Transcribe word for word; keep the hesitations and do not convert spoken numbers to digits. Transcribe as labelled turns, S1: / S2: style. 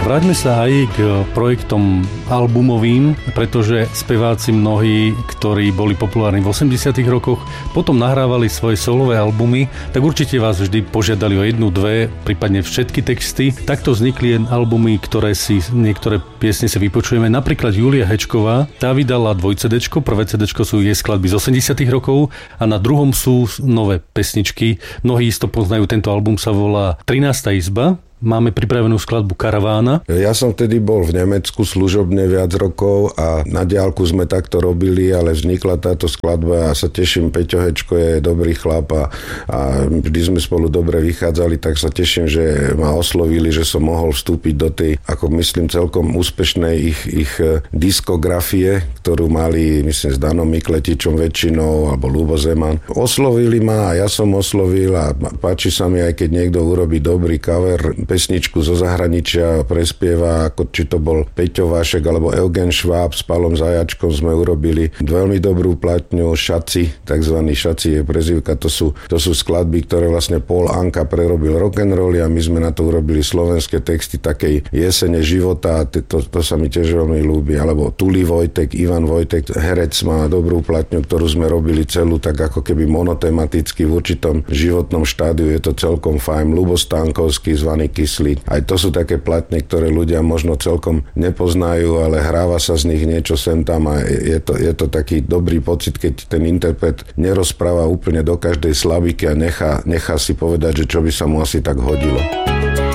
S1: Vráťme sa aj k projektom albumovým, pretože speváci mnohí, ktorí boli populárni v osemdesiatych rokoch, potom nahrávali svoje solové albumy, tak určite vás vždy požiadali o jednu, dve, prípadne všetky texty. Takto vznikli albumy, ktoré si, niektoré piesne si vypočujeme. Napríklad Julia Hečková, tá vydala dvojcedečko, prvé cedečko sú jej skladby z osemdesiatych rokov a na druhom sú nové pesničky. Mnohí isto poznajú, tento album sa volá trinásta izba. Máme pripravenú skladbu Karavána.
S2: Ja som vtedy bol v Nemecku služobne viac rokov a na diaľku sme takto robili, ale vznikla táto skladba a sa teším, Peťo Hečko je dobrý chlap a, a vždy sme spolu dobre vychádzali, tak sa teším, že ma oslovili, že som mohol vstúpiť do tej, ako myslím, celkom úspešnej ich, ich diskografie, ktorú mali, myslím, s Danom Mikletičom väčšinou, alebo Ľubo Zeman. Oslovili ma a ja som oslovil a páči sa mi, aj keď niekto urobí dobrý cover, pesničku zo zahraničia prespieva, ako či to bol Peťo Vášek alebo Eugen Šváb s Palom Zajačkom, sme urobili veľmi dobrú platňu Šaci, takzvaný Šaci je prezývka, to sú, to sú skladby, ktoré vlastne Paul Anka prerobil rock'n'rolly a my sme na to urobili slovenské texty takej jesene života a to, to sa mi tiež veľmi ľúbi, alebo Tuli Vojtek, Ivan Vojtek, herec má dobrú platňu, ktorú sme robili celú tak ako keby monotematicky v určitom životnom štádiu, je to celkom fajn. Ľubo Stankovský, zvaný Kyslík. Aj to sú také platne, ktoré ľudia možno celkom nepoznajú, ale hráva sa z nich niečo sem tam a je to, je to taký dobrý pocit, keď ten interpret nerozpráva úplne do každej slabiky a nechá, nechá si povedať, že čo by sa mu asi tak hodilo.